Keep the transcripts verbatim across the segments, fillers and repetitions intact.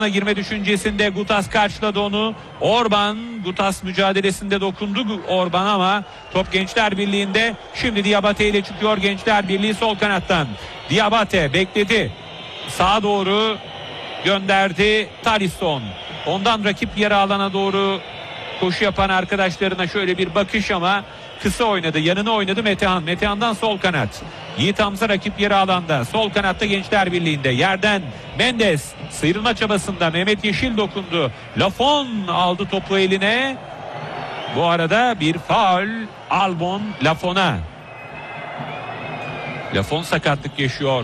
girme düşüncesinde Gutas karşıladı onu. Orban, Gutas mücadelesinde dokundu Orban ama top Gençler Birliği'nde. Şimdi Diabate ile çıkıyor Gençler Birliği sol kanattan. Diabate bekledi. Sağa doğru gönderdi Talisson. Ondan rakip yarı alana doğru koşu yapan arkadaşlarına şöyle bir bakış ama kısa oynadı. Yanına oynadı Metehan. Metehan'dan sol kanat. Yiğit Hamza rakip yarı alanda. Sol kanatta Gençler Birliği'nde. Yerden Mendes sıyrılma çabasında. Mehmet Yeşil dokundu. Lafon aldı topu eline. Bu arada bir faul Albon Lafon'a. Lafon sakatlık yaşıyor.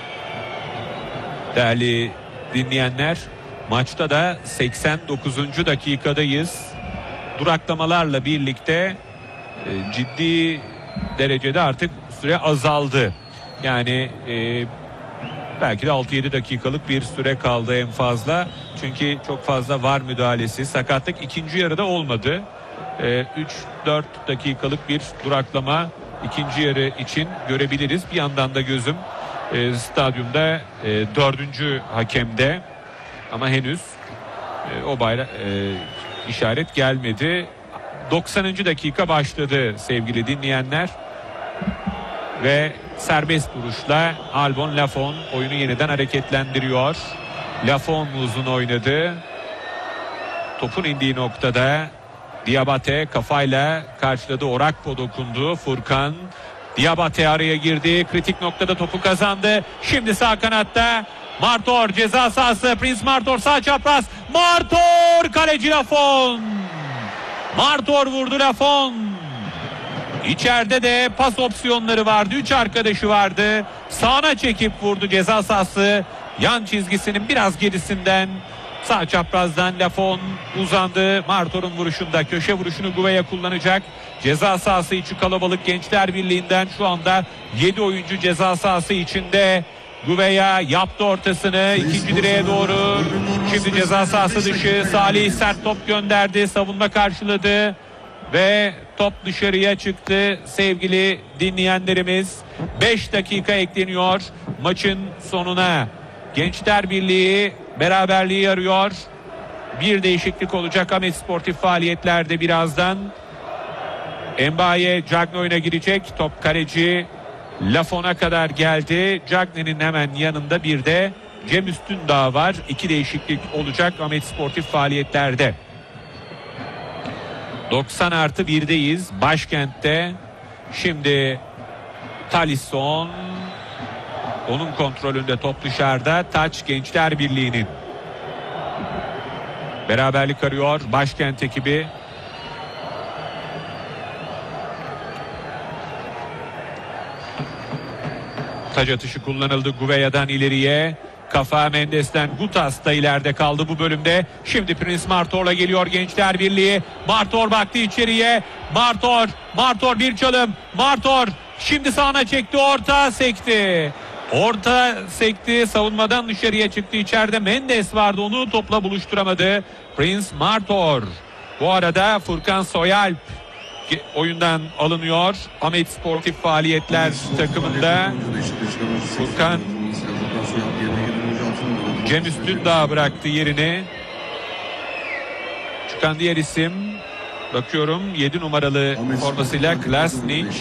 Değerli dinleyenler, maçta da seksen dokuzuncu dakikadayız. Duraklamalarla birlikte e, ciddi derecede artık süre azaldı. Yani e, belki de altı yedi dakikalık bir süre kaldı en fazla. Çünkü çok fazla var müdahalesi. Sakatlık ikinci yarıda olmadı. E, üç dört dakikalık bir duraklama ikinci yarı için görebiliriz. Bir yandan da gözüm e, stadyumda e, dördüncü hakemde. Ama henüz e, o bayrak e, işaret gelmedi. doksanıncı dakika başladı sevgili dinleyenler. Ve serbest vuruşla Albon Lafon oyunu yeniden hareketlendiriyor. Lafon uzun oynadı. Topun indiği noktada Diabate kafayla karşıladı. Orakpo dokundu. Furkan. Diabate araya girdi. Kritik noktada topu kazandı. Şimdi sağ kanatta Martor ceza sahası. Prince Martor sağ çapraz. Martor kaleci Lafon. Martor vurdu Lafon. İçeride de pas opsiyonları vardı. Üç arkadaşı vardı. Sağına çekip vurdu ceza sahası. Yan çizgisinin biraz gerisinden. Sağ çaprazdan Lafon uzandı. Martor'un vuruşunda köşe vuruşunu Gouveia kullanacak. Ceza sahası içi kalabalık Gençler Birliği'nden şu anda yedi oyuncu ceza sahası içinde. Gouveia yaptı ortasını ikinci direğe doğru. Şimdi ceza sahası dışı. Salih sert top gönderdi. Savunma karşıladı. Ve top dışarıya çıktı sevgili dinleyenlerimiz. beş dakika ekleniyor maçın sonuna. Gençler Birliği beraberliği arıyor. Bir değişiklik olacak Ahmet Sportif faaliyetlerde birazdan. Mbaye Cagne oyuna girecek. Top kaleci Lafon'a kadar geldi. Cagne'nin hemen yanında bir de Cem Üstündağ var. İki değişiklik olacak Ahmet Sportif faaliyetlerde. doksan artı birdeyiz başkentte. Şimdi Talisson, onun kontrolünde top dışarıda. Taç Gençler Birliği'nin. Beraberlik arıyor başkent ekibi. Taç atışı kullanıldı Gouveia'dan ileriye. Kafa Mendes'ten. Gutas da ileride kaldı bu bölümde. Şimdi Prince Martor'la geliyor Gençler Birliği. Martor baktı içeriye. Martor, Martor bir çalım. Martor şimdi sağına çekti, orta sekti. Orta sekti, savunmadan dışarıya çıktı. İçeride Mendes vardı, onu topla buluşturamadı Prince Martor. Bu arada Furkan Soyalp oyundan alınıyor. Ahmet Sportif faaliyetler takımında. Furkan Cem Üstündağ bıraktı yerini. Çıkan diğer isim, bakıyorum yedi numaralı formasıyla Klasnic.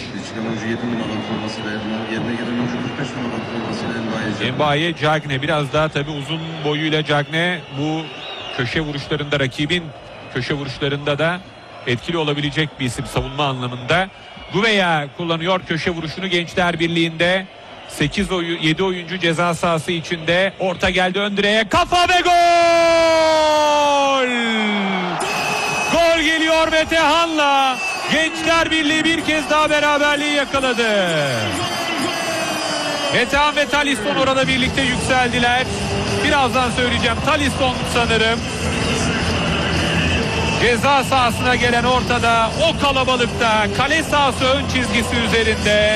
Mbaye Cagne biraz daha tabi uzun boyuyla Cagne bu köşe vuruşlarında, rakibin köşe vuruşlarında da etkili olabilecek bir isim savunma anlamında. Gouveia kullanıyor köşe vuruşunu Gençler Birliği'nde. sekiz oyu, yedi oyuncu ceza sahası içinde. Orta geldi ön direğe. Kafa ve gol! Gol geliyor Metehan'la. Gençler Birliği bir kez daha beraberliği yakaladı. Metehan ve Talisson orada birlikte yükseldiler. Birazdan söyleyeceğim. Talisson sanırım. Ceza sahasına gelen ortada, o kalabalıkta, kale sahası ön çizgisi üzerinde.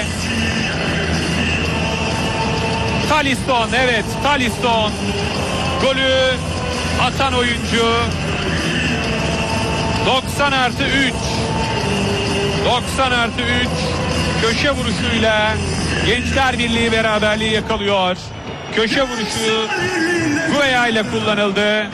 Talisson, evet Talisson golü atan oyuncu. doksan artı üç doksan artı üç köşe vuruşuyla Gençler Birliği beraberliği yakalıyor. Köşe vuruşu Gouveia ile kullanıldı.